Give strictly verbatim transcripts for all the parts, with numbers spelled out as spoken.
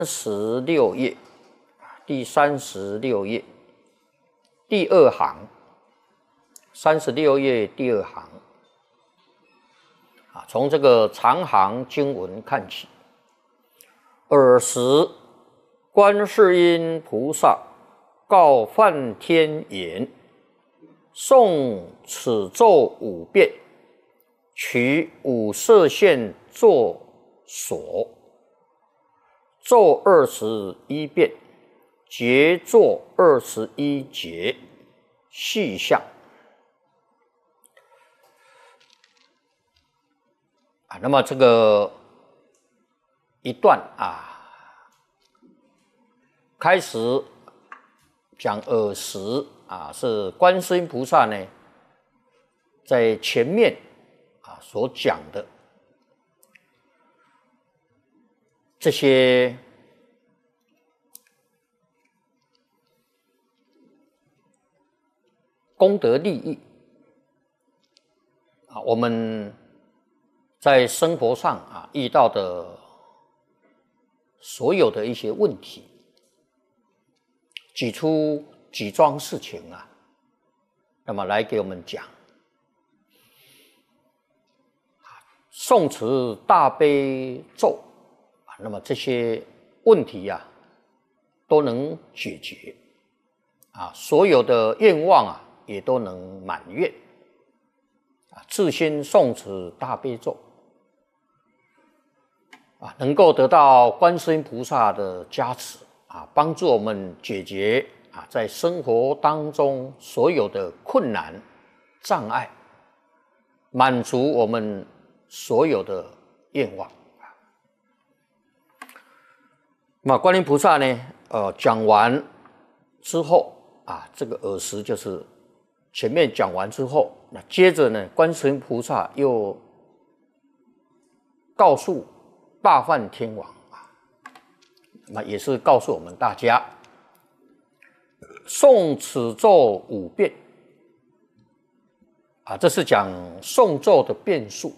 十六页，第三十六页，第二行，三十六页第二行，啊，从这个长行经文看起。尔时，观世音菩萨告梵天言：诵此咒五遍，取五色线作锁，咒二十一遍，结作二十一节，细项。啊，那么这个一段啊，开始讲尔时啊，是观世音菩萨呢，在前面啊所讲的这些功德利益啊，我们在生活上啊遇到的所有的一些问题，举出几桩事情啊，那么来给我们讲。诵持大悲咒啊，那么这些问题啊都能解决啊，所有的愿望啊也都能满愿啊，自心诵持大悲咒啊，能够得到观世音菩萨的加持啊，帮助我们解决啊在生活当中所有的困难障碍，满足我们所有的愿望。那么观音菩萨呢，呃，讲完之后啊，这个尔时就是前面讲完之后，那接着呢，观世音菩萨又告诉大梵天王啊，那也是告诉我们大家，诵此咒五遍啊，这是讲诵咒的遍数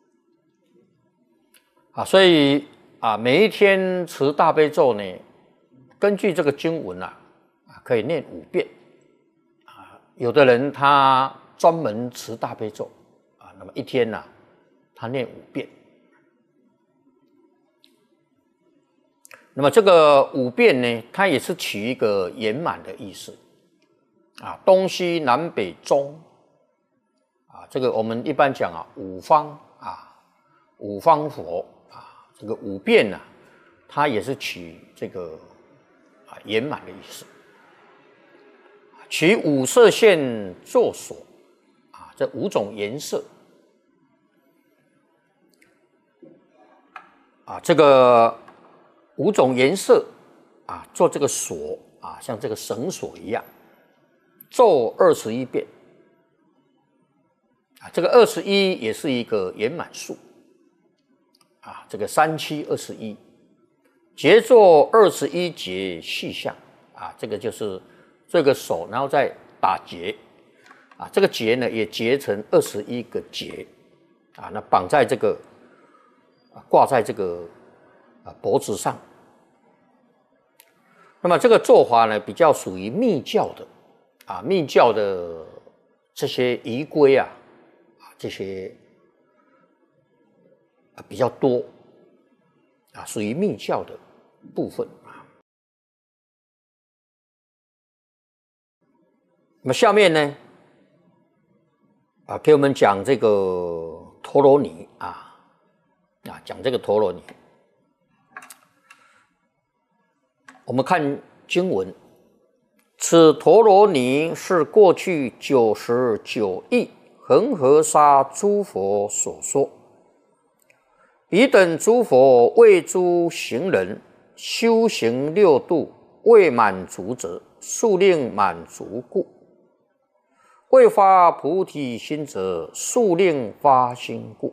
啊，所以啊，每一天持大悲咒呢，根据这个经文啊，啊可以念五遍啊。有的人他专门持大悲咒啊，那么一天呢、啊，他念五遍。那么这个五遍呢，它也是取一个圆满的意思啊，东西南北中啊，这个我们一般讲啊，五方啊，五方佛啊，这个五遍呢、啊，它也是取这个啊圆满的意思，取五色线作锁啊，这五种颜色啊，这个。五种颜色啊，做这个锁啊，像这个绳索一样，咒二十一遍啊，这个二十一也是一个圆满数啊，这个三七二十一，结作二十一节细项啊，这个就是这个手，然后再打结啊，这个结呢也结成二十一个结啊，那绑在这个啊，挂在这个啊脖子上。那么这个做法呢，比较属于密教的啊，密教的这些仪规啊，啊这些啊比较多啊，属于密教的部分啊。那么下面呢，啊给我们讲这个陀罗尼啊，啊讲这个陀罗尼。我们看经文，此陀罗尼是过去九十九亿恒河沙诸佛所说，彼等诸佛为诸行人修行六度未满足者，速令满足故；未发菩提心者，速令发心故。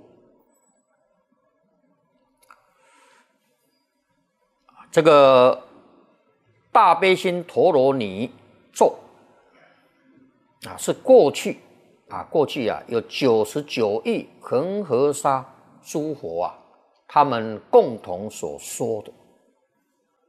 这个大悲心陀罗尼咒啊，是过去啊，过去啊有九十九亿恒河沙诸佛啊，他们共同所说的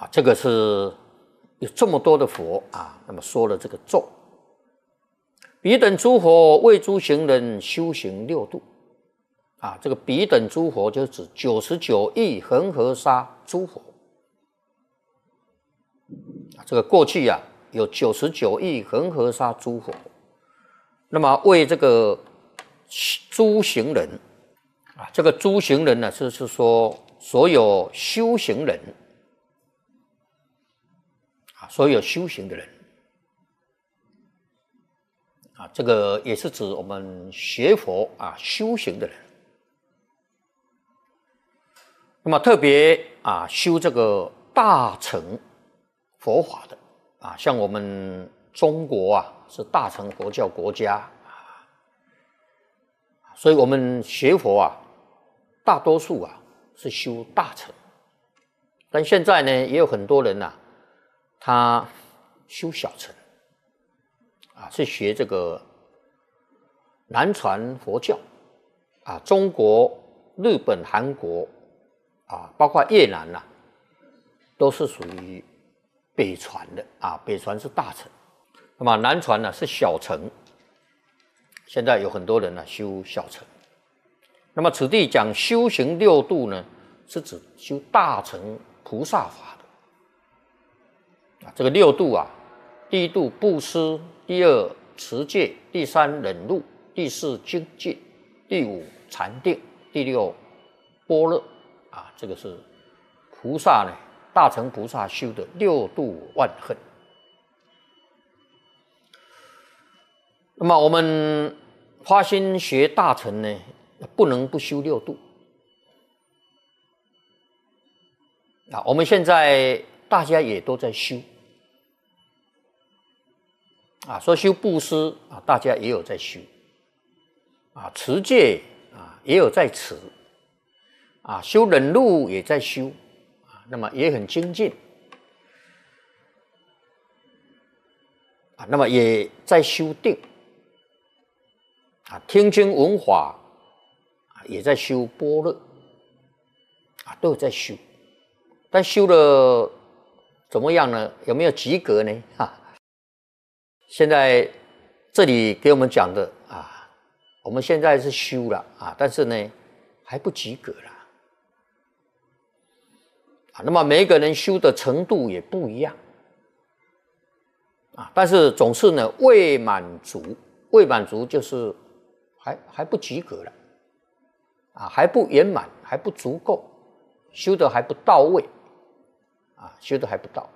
啊，这个是有这么多的佛啊，那么说了这个咒。彼等诸佛为诸行人修行六度啊，这个彼等诸佛就指九十九亿恒河沙诸佛啊，这个过去啊有九十九亿恒河沙诸佛，那么为这个诸行人啊，这个诸行人呢，就是说所有修行人啊，所有修行的人。啊，这个也是指我们学佛啊修行的人。那么特别啊修这个大乘佛法的啊，像我们中国啊是大乘佛教国家啊，所以我们学佛啊大多数啊是修大乘，但现在呢也有很多人呐、啊，他修小乘。啊，是学这个南传佛教啊，中国、日本、韩国啊，包括越南呐、啊，都是属于北传的啊。北传是大乘，那么南传呢是小乘。现在有很多人呢、啊、修小乘。那么此地讲修行六度呢，是指修大乘菩萨法的啊。这个六度啊。第一度布施，第二持戒，第三忍辱，第四精进，第五禅定，第六般若啊，这个是菩萨呢，大乘菩萨修的六度万恨。那么我们发心学大乘呢，不能不修六度啊。我们现在大家也都在修。啊，说修布施啊，大家也有在修啊，持戒啊也有在持啊，修忍辱也在修啊，那么也很精进啊，那么也在修定啊，听经闻法啊，也在修般若啊，都有在修，但修了怎么样呢？有没有及格呢？哈。现在这里给我们讲的啊，我们现在是修了啊，但是呢还不及格了啊。那么每一个人修的程度也不一样啊，但是总是呢未满足，未满足就是还还不及格了啊，还不圆满，还不足够，修的还不到位啊，修的还不到。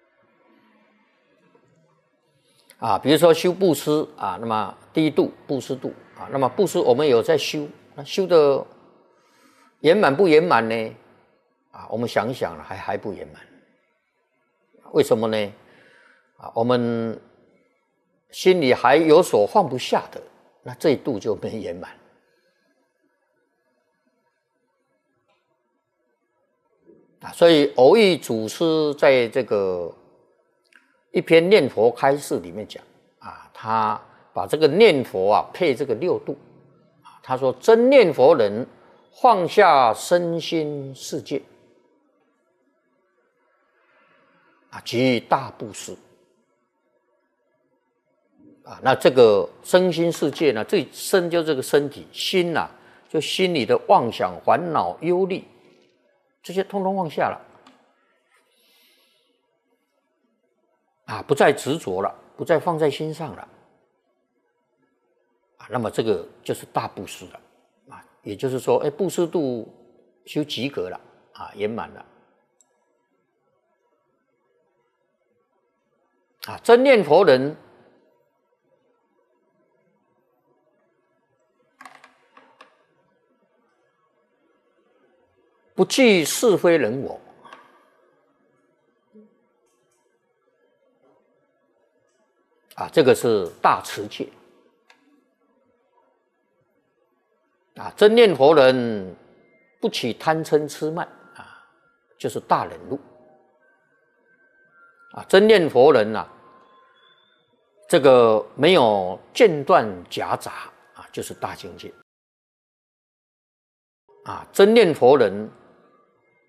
啊，比如说修布施啊，那么第一度布施度啊，那么布施我们有在修，那修的圆满不圆满呢？啊，我们想一想还还不圆满，为什么呢？啊，我们心里还有所放不下的，那这一度就没圆满。啊，所以偶益祖师在这个一篇念佛开示里面讲啊，他把这个念佛啊配这个六度啊，他说真念佛人放下身心世界啊，即大布施啊。那这个身心世界呢，最身就这个身体，心呐、啊、就心里的妄想、烦恼、忧虑，这些通通放下了。啊，不再执着了，不再放在心上了，啊，那么这个就是大布施了，啊，也就是说，哎，布施度修及格了，啊，圆满了，啊，真念佛人不惧是非人我。啊，这个是大持戒啊，真念佛人不起贪嗔痴慢啊，就是大忍辱啊，真念佛人呐、啊，这个没有间断夹杂啊，就是大境界啊，真念佛人